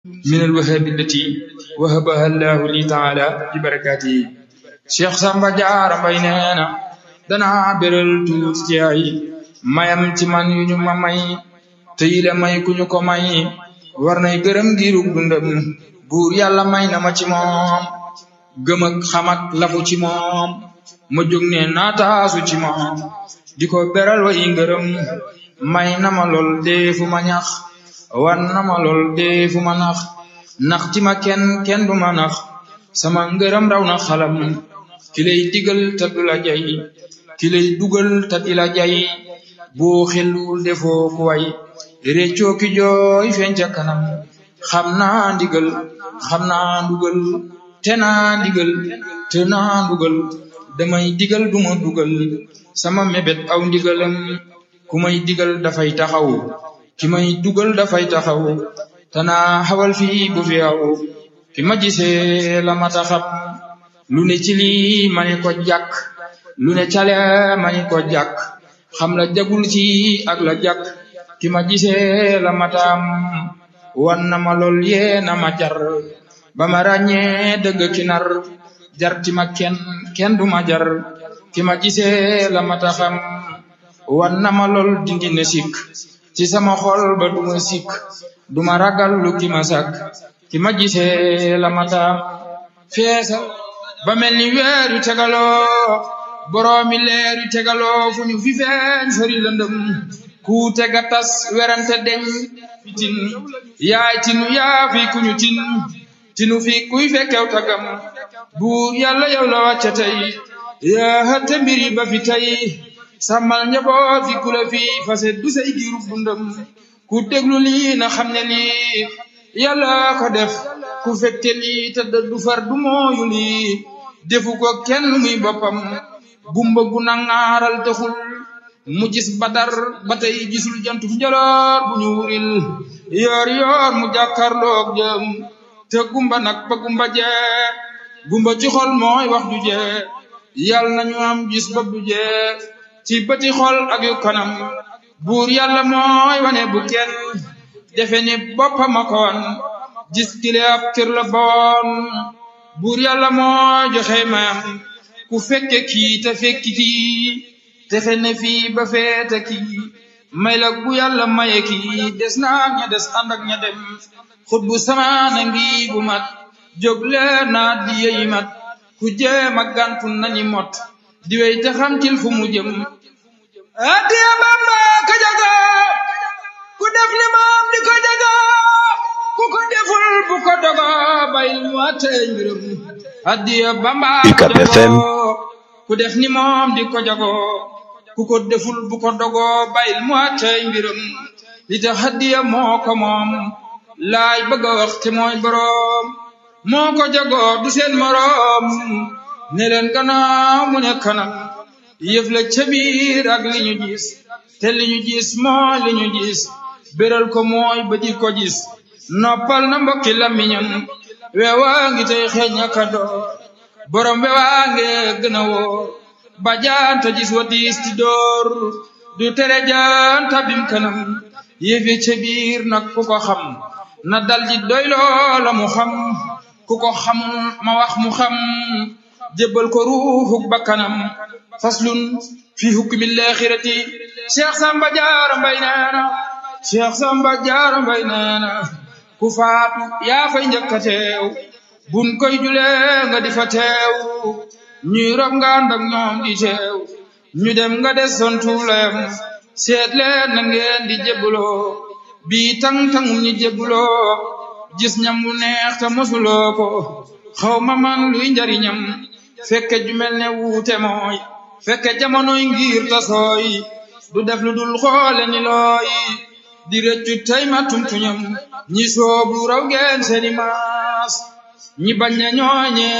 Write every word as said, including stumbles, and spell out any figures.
من الوهاب التي وهبها الله لي تعالى ببركاته Cheikh Samba Diarra Mbaye nee na danaa beral tuuti ci ay mayam ci man yu ñu ma may te yile may ku ñu ko may war nay gërëm giirug dundam buur yàlla may na ma ci moom gëm ak xam ak lafu ci moom ma jóg ne naataasu ci moom di ko beral way ngërëm may na ma lool deefu ma ñax wan na ma lool deefu ma nax nax ci ma kenn kenn du ma nax sama ngërëm raw na xalam ki lay digal te du la jay ki lay dugal te di la jay boo xelul defoo ku way réccoo ki jooy feeñ ca kanam xam naa ndigal xam naa ndugal te naa ndigal te naa ndugal damay digal duma dugal sama mébét aw ndigalam ku may digal dafay taxaw ki may dugal dafay taxaw te naa xawal fii bu fi aw ki ma gisee la mata xam lu ne ci lii ma ni ko jàkk lu ne cale ma ni ko jàkk xam la jagul ci ak la jàkk ki ma gisee la matam wan na ma lool yee na ma jar ba ma ràññee dëgg ki nar jar ti ma kenn kenn du ma jar ki ma gisee la mata xam wan na ma lool dindi na sikk ci sama xol ba du ma sikk du ma ragal lu ki ma sàkk ki ma gisee la matam feesa ba mel ni weer yu tegaloo boroomi leer yu tegaloo fu ñu fi feeñ sori lëndëm ku tega tas werante deñ fi tin yaay tinu yaa fi ku ñu tin tinu fi kuy fekkew tagam buur yàlla yow la wàcce tey yaa xatte mbiri ba fi tey sàmmal njaboot fi ku la fi fase du say giirub dundam ku déglu lii na xam ne lii yàlla ko def ku fekke lii te du far du mooyu lii defu ko kenn muy boppam gumba gu nangaaral taxul mu gis badar ba tey gisul jantu njaloor bu ñu wuril yoor yoor mu jàkkarloog jëm te gumba nag ba gumba jee gumba ci xol mooy wax du jee yàlla nañu am gis bopp du jee ci bëti xol ak yu kanam buur yàlla mooy wane bu kenn defe ni boppam a koon gis kile ab kër la boon buur yàlla moo joxe mayam ku fekke kii te fekki kii tefe ne fii ba feete kii may la bu yàlla maye kii des naa ña des ànd ak ña dem xut bu samaana ngi bu mat jóg leer naa di yeyi mat ku jéem a gàntu nañi mot di wey te xam til fu mu jëm addiya Bamba ka jago ku def li moom di ko jago ku ko deful bu ko dogo bayil mu àttee mbirum addiya Bamba ka jago ku def ni moom di ko jago ku ko deful bu ko dogo bayil mu àttee mbirum li tax addiya moo ko moom laay bëgg a wax te mooy boroom moo ko jago du seen moroom ne leen gannaaw mu ne kanam yëf la ca biir ak li ñu gis te li ñu gis mooy li ñu gis beral ko mooy ba di ko gis noppal na mbokki lamiñam weewaa ngi tey xeeñ akandoo borom weewaa nge gën a woo ba jaanta gis wa diis ti door du tere jaanta bim kanam yëfi ca biir nag ku ko xam na dal di doy loola mu xam ku ko xamul ma wax mu xam jébbal ko ruuxuk bakkanam faslun fi hukmil aaxirati Cheikh Samba Diarra Mbaye neena Cheikh Samba Diarra Mbaye neena ku faatu yaa fay njëkk a teew buñ koy julee nga di fa teew ñuy rob nga ànd ak ñoom di teew ñu dem nga des sontuulem seet leen na ngeen di jébbuloo bii tang-tangum ñi jébbuloo gis ñam wu neex te mosuloo ko xaw ma man luy njariñam fekke ju mel ne wuute mooy fekke jamonoy ngir tasooy du def lu dul xoole ni looy di rëccu tey ma tumtuñam ñi soobu raw ngeen seeni maas ñi bañ na ñooñee